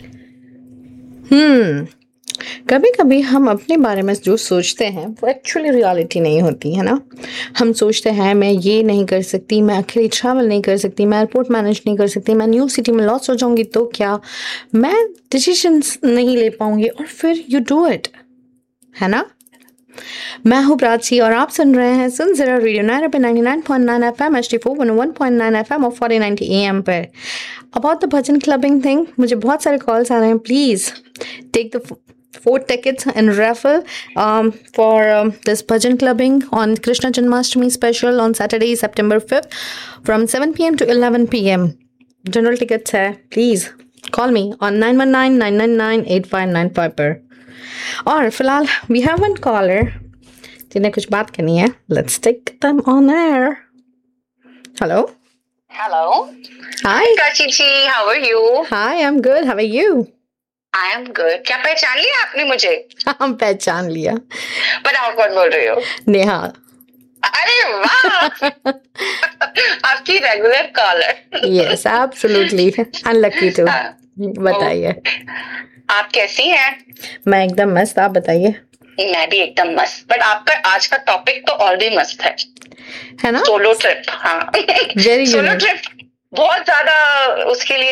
कभी कभी हम अपने बारे में जो सोचते हैं वो एक्चुअली रियलिटी नहीं होती है ना। हम सोचते हैं मैं ये नहीं कर सकती, मैं अकेले ट्रैवल नहीं कर सकती, मैं एयरपोर्ट मैनेज नहीं कर सकती, मैं न्यू सिटी में लॉस्ट हो जाऊंगी तो क्या, मैं डिसीजंस नहीं ले पाऊंगी, और फिर यू डू इट, है ना। मैं हूँ प्राची और आप सुन रहे हैं सुन जरा रेडियो नायरा पे 99.9 FM, HD4 101.9 FM और 4090 AM पर। About the bhajan clubbing thing, मुझे बहुत सारे कॉल्स आ रहे हैं। Please take the 4 tickets in raffle for this bhajan clubbing on Krishna Janmashtami special on Saturday, September 5th from 7 p.m. to 11 p.m. General tickets hai. Please call me on 919-999-8595 पर। और फिलहाल we have one caller जिन्हें कुछ बात करनी है। Let's take them on air. Hello. Hello. Hi. Prachi ji, how are you? Hi, I'm good. How are you? I am good. क्या पहचान लिया आपने मुझे? हम पहचान लिया। बताओ कौन बोल रही हो? नेहा। अरे वाह! आपकी regular collar. Yes, absolutely. Unlucky too. बताइए। आप कैसी हैं? मैं एकदम मस्त, आप बताइए। मैं भी एकदम मस्त। बट आपका आज का टॉपिक तो और भी मस्त है ना? Solo trip. हाँ, Very सोलो unique. ट्रिप बहुत ज्यादा उसके लिए